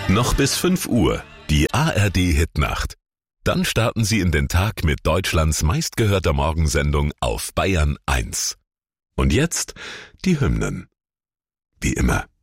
Noch bis 5 Uhr, die ARD-Hitnacht. Dann starten Sie in den Tag mit Deutschlands meistgehörter Morgensendung auf Bayern 1. Und jetzt die Hymnen. Wie immer,